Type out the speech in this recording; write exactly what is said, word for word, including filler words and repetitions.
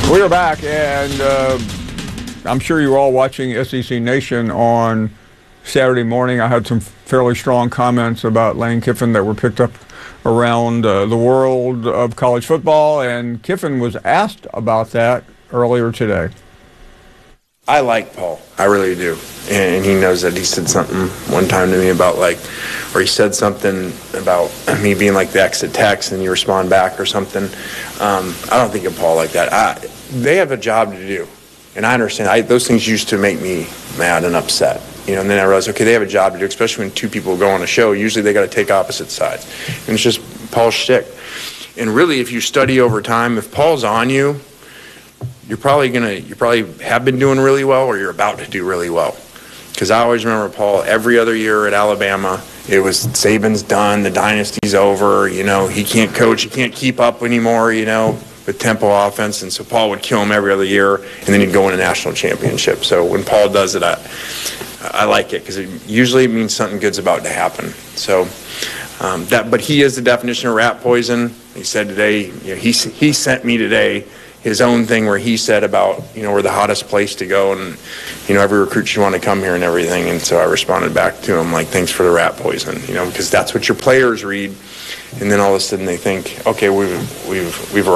We are back, and uh, I'm sure you were all watching S E C Nation on Saturday morning. I had some fairly strong comments about Lane Kiffin that were picked up around uh, the world of college football, and Kiffin was asked about that earlier today. I like Paul. I really do. And he knows that he said something one time to me about like, or he said something about me being like the exit text and you respond back or something. Um, I don't think of Paul like that. I, they have a job to do. And I understand. I, those things used to make me mad and upset. You know, and then I realized, okay, they have a job to do, especially when two people go on a show. Usually they got to take opposite sides. And it's just Paul's shtick. And really, if you study over time, if Paul's on you, you're probably gonna, you probably have been doing really well, or you're about to do really well. Because I always remember Paul every other year at Alabama. It was Saban's done, the dynasty's over. You know, he can't coach, he can't keep up anymore. You know, with tempo offense, and so Paul would kill him every other year, and then he'd go win a national championship. So when Paul does it, I, I like it because it usually means something good's about to happen. So um, that, but he is the definition of rat poison. He said today, you know, he he sent me today his own thing where he said about, you know, we're the hottest place to go, and, you know, every recruit should want to come here and everything. And so I responded back to him like, thanks for the rat poison, you know, because that's what your players read. And then all of a sudden they think, okay, we've we've we've